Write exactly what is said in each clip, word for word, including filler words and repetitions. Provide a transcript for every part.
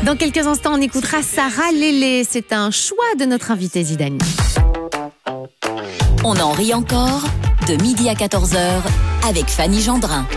Dans quelques instants, on écoutera Sarah Lélé. C'est un choix de notre invité Zidane. On en rit encore, de midi à quatorze heures, avec Fanny Gendrin.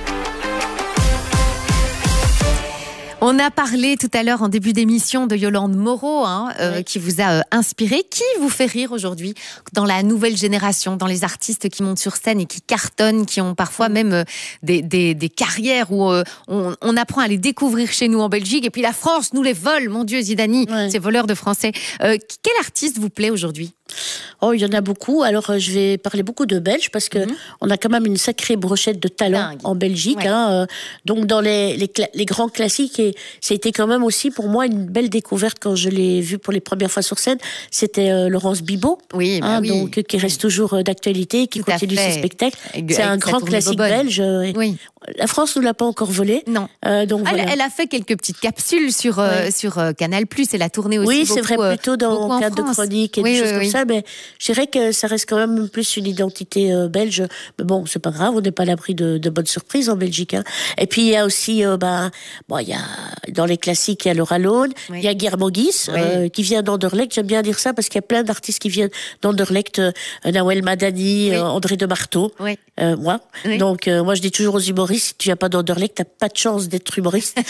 On a parlé tout à l'heure en début d'émission de Yolande Moreau, hein, euh, oui. qui vous a euh, inspiré. Qui vous fait rire aujourd'hui dans la nouvelle génération, dans les artistes qui montent sur scène et qui cartonnent, qui ont parfois même euh, des, des, des carrières où euh, on, on apprend à les découvrir chez nous en Belgique et puis la France nous les vole, mon Dieu, Zidani, oui. ces voleurs de français. Euh, quel artiste vous plaît aujourd'hui ? Oh, il y en a beaucoup. Alors, euh, je vais parler beaucoup de Belges parce que mm-hmm. on a quand même une sacrée brochette de talents Dingue. en Belgique. Ouais. Hein, euh, donc, dans les, les, cla- les grands classiques, et ça a été quand même aussi pour moi une belle découverte quand je l'ai vu pour les premières fois sur scène. C'était euh, Laurence Bibot, oui, bah hein, oui. donc qui reste toujours euh, d'actualité, qui Tout continue ses spectacles. Avec C'est un grand classique belge. Euh, oui. La France ne l'a pas encore volé. Non. Euh, donc elle, voilà. elle a fait quelques petites capsules sur euh, oui. sur euh, Canal plus. Elle a tourné aussi. Oui, beaucoup, c'est vrai, plutôt dans le cadre de chroniques et oui, des oui, choses oui. comme ça. Mais je dirais que ça reste quand même plus une identité euh, belge. Mais bon, c'est pas grave, on n'est pas à l'abri de, de bonnes surprises en Belgique. Hein. Et puis il y a aussi, euh, bah, bon, il y a dans les classiques, il y a Laura Lone, il oui. y a Guillermo Guis, oui. euh, qui vient d'Anderlecht. J'aime bien dire ça parce qu'il y a plein d'artistes qui viennent d'Anderlecht. Euh, Nawel Madani, oui. euh, André de Marteau, oui. euh, moi. Oui. Donc euh, moi je dis toujours aux humoristes, si tu viens pas d'Anderlecht, t'as pas de chance d'être humoriste.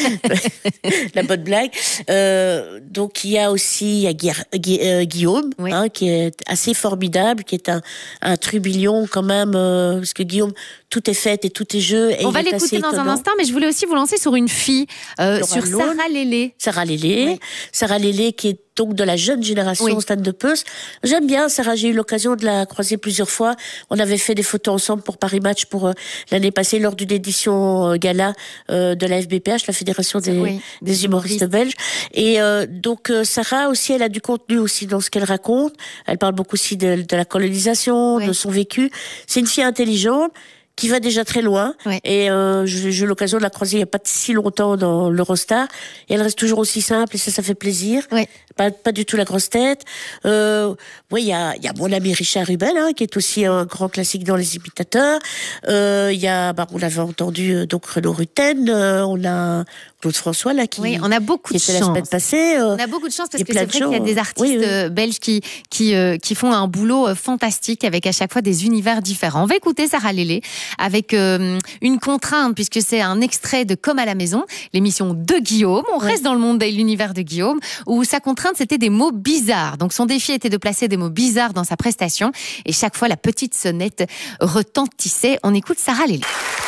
La bonne blague. Euh, donc il y a aussi il y a Gu- Gu- euh, Guillaume, oui. hein, qui est assez formidable, qui est un, un trublion quand même, euh, parce que Guillaume, tout est fait et tout est jeu. Et on va l'écouter dans un instant, mais je voulais aussi vous lancer sur une fille, euh, sur Lone, Sarah Lélé. Sarah Lélé, oui. Sarah Lélé qui est donc de la jeune génération oui. au Stade de Peuls. J'aime bien Sarah, j'ai eu l'occasion de la croiser plusieurs fois. On avait fait des photos ensemble pour Paris Match pour euh, l'année passée lors d'une édition euh, gala euh, de la F B P H, la Fédération des, oui. des humoristes belges. Et euh, donc euh, Sarah aussi, elle a du contenu aussi dans ce qu'elle raconte. Elle parle beaucoup aussi de, de la colonisation, oui. de son vécu. C'est une fille intelligente qui va déjà très loin. Ouais. Et euh, j'ai, j'ai eu l'occasion de la croiser il n'y a pas si longtemps dans l'Eurostar. Et elle reste toujours aussi simple et ça, ça fait plaisir. Ouais. Pas, pas du tout la grosse tête. Euh, oui, il y a, y a mon ami Richard Rubel, hein, qui est aussi un grand classique dans les imitateurs. Il euh, y a, bah, on l'avait entendu, euh, donc Renaud Rutten. Euh, on a Claude François là qui. Oui, on a beaucoup de chance. La semaine passée. Euh, on a beaucoup de chance parce que c'est vrai qu'il y a des artistes oui, oui. belges qui qui euh, qui font un boulot fantastique avec à chaque fois des univers différents. On va écouter Sarah Lélé avec euh, une contrainte puisque c'est un extrait de Comme à la maison, l'émission de Guillaume. On ouais. reste dans le monde de l'univers de Guillaume où sa contrainte c'était des mots bizarres. Donc son défi était de placer des mots bizarres dans sa prestation et chaque fois la petite sonnette retentissait. On écoute Sarah Lélé.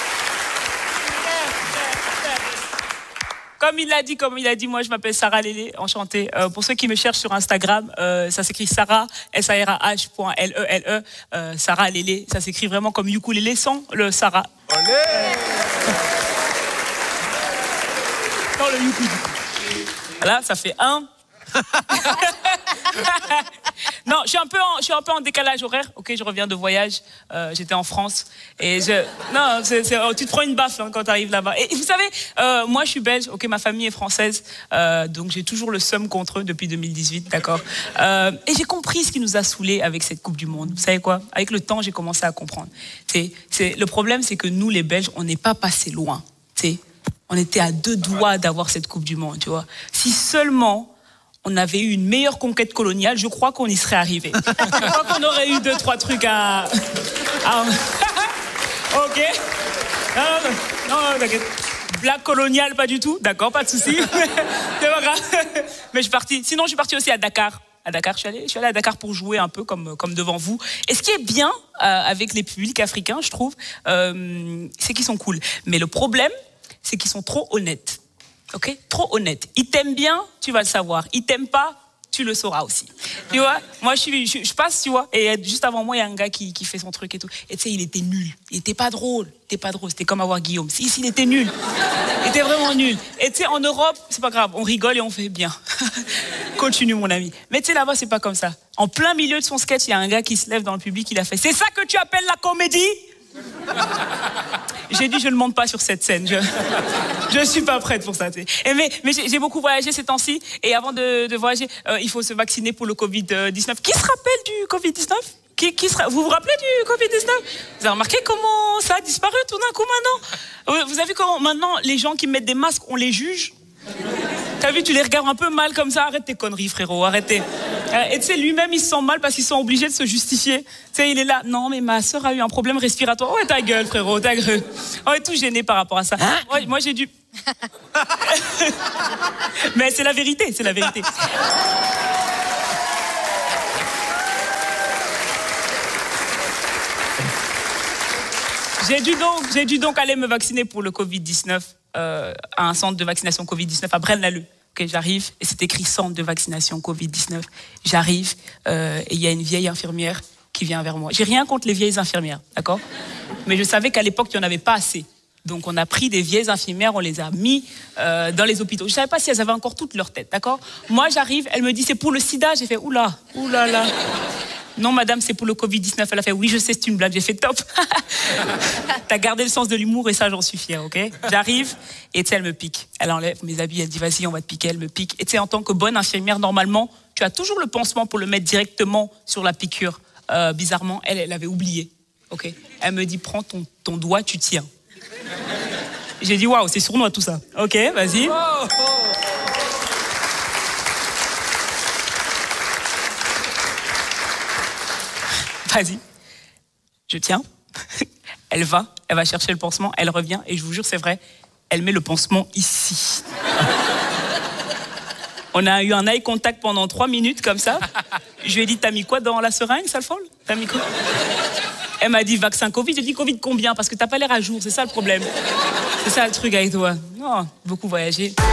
Comme il l'a dit, comme il a dit, moi je m'appelle Sarah Lélé, enchantée. Euh, pour ceux qui me cherchent sur Instagram, euh, ça s'écrit Sarah, S A R A H point L E L E, euh, Sarah Lélé, ça s'écrit vraiment comme ukulélé sans le Sarah. Allez Sans le ukulélé. Voilà, ça fait un. Non, je suis un peu en, je suis un peu en décalage horaire. Ok, je reviens de voyage. Euh, j'étais en France et je. Non, c'est, c'est, tu te prends une baffe hein, quand tu arrives là-bas. Et vous savez, euh, moi je suis belge. Ok, ma famille est française, euh, donc j'ai toujours le seum contre eux depuis deux mille dix-huit, d'accord. Euh, et j'ai compris ce qui nous a saoulés avec cette Coupe du Monde. Vous savez quoi ? Avec le temps, j'ai commencé à comprendre. C'est, c'est le problème, c'est que nous les Belges, on n'est pas passé loin. C'est, on était à deux doigts d'avoir cette Coupe du Monde, tu vois. Si seulement on avait eu une meilleure conquête coloniale, je crois qu'on y serait arrivé. Je crois qu'on aurait eu deux, trois trucs à... à... Ok. Non, non, non, non, t'inquiète. Blague coloniale, pas du tout. D'accord, pas de souci. C'est pas grave. Mais je suis partie. Sinon, je suis partie aussi à Dakar. À Dakar, je suis allée, je suis allée à Dakar pour jouer un peu comme, comme devant vous. Et ce qui est bien euh, avec les publics africains, je trouve, euh, c'est qu'ils sont cool. Mais le problème, c'est qu'ils sont trop honnêtes. Ok, trop honnête. Il t'aime bien, tu vas le savoir. Il t'aime pas, tu le sauras aussi. Tu vois, moi je suis, je, je passe, tu vois, et juste avant moi il y a un gars qui, qui fait son truc et tout. Et tu sais, il était nul. Il était pas drôle. Il était pas drôle. C'était comme avoir Guillaume. Si, si, il était nul. Il était vraiment nul. Et tu sais, en Europe, c'est pas grave. On rigole et on fait bien. Continue, mon ami. Mais tu sais, là-bas, c'est pas comme ça. En plein milieu de son sketch, il y a un gars qui se lève dans le public. Il a fait. C'est ça que tu appelles la comédie? J'ai dit je ne monte pas sur cette scène, je je suis pas prête pour ça. Et mais mais j'ai, j'ai beaucoup voyagé ces temps-ci et avant de, de voyager, euh, il faut se vacciner pour le covid dix-neuf. Qui se rappelle du covid dix-neuf? Qui, qui sera... Vous vous rappelez du covid dix-neuf? Vous avez remarqué comment ça a disparu tout d'un coup maintenant? Vous avez vu comment maintenant les gens qui mettent des masques, on les juge? T'as vu, tu les regardes un peu mal comme ça. Arrête tes conneries, frérot, arrêtez. Et tu sais, lui-même, il se sent mal parce qu'ils sont obligés de se justifier. Tu sais, il est là. Non, mais ma sœur a eu un problème respiratoire. Ouais, ta gueule, frérot, ta gueule. On est tout gêné par rapport à ça. Hein? Ouais, moi, j'ai dû... Mais c'est la vérité, c'est la vérité. J'ai dû donc, j'ai dû donc aller me vacciner pour le covid dix-neuf euh, à un centre de vaccination covid dix-neuf à Braine-l'Alleud. Okay, j'arrive et c'est écrit centre de vaccination covid dix-neuf. J'arrive euh, et il y a une vieille infirmière qui vient vers moi. J'ai rien contre les vieilles infirmières, d'accord? Mais je savais qu'à l'époque, il n'y en avait pas assez. Donc on a pris des vieilles infirmières, on les a mis euh, dans les hôpitaux. Je ne savais pas si elles avaient encore toute leur tête, d'accord? Moi, j'arrive, elle me dit c'est pour le sida. J'ai fait oula, oula là. Non, madame, c'est pour le covid dix-neuf. Elle a fait, oui, je sais, c'est une blague. J'ai fait, top. T'as gardé le sens de l'humour et ça, j'en suis fière, ok? J'arrive et tu sais, elle me pique. Elle enlève mes habits, elle dit, vas-y, on va te piquer. Elle me pique. Et tu sais, en tant que bonne infirmière, normalement, tu as toujours le pansement pour le mettre directement sur la piqûre. Euh, bizarrement, elle, elle avait oublié, ok? Elle me dit, prends ton, ton doigt, tu tiens. J'ai dit, waouh, c'est sournois tout ça. Ok, vas-y. Oh, oh. Vas-y, je tiens, elle va, elle va chercher le pansement, elle revient, et je vous jure, c'est vrai, elle met le pansement ici. On a eu un eye contact pendant trois minutes, comme ça. Je lui ai dit, t'as mis quoi dans la seringue, sale folle? T'as mis quoi? Elle m'a dit, vaccin Covid. J'ai dit, Covid combien? Parce que t'as pas l'air à jour, c'est ça le problème. C'est ça le truc avec toi. Non, beaucoup voyagé.